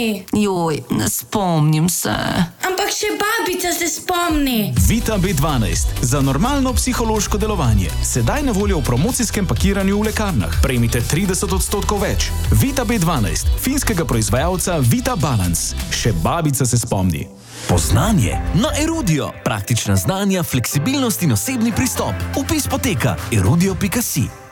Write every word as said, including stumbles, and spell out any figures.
spomni. Joj, ne spomnim se. Ampak še babica se spomni. Vita B dvanajst. Za normalno psihološko delovanje. Sedaj na voljo v promocijskem pakiranju v lekarnah. Prejmite trideset odstotkov več. Vita B dvanajst. Finskega proizvajalca Vita Balance. Še babica se spomni. Poznanje na Erudio. Praktična znanja, fleksibilnost in osebni pristop. Vpis poteka erudio pika si.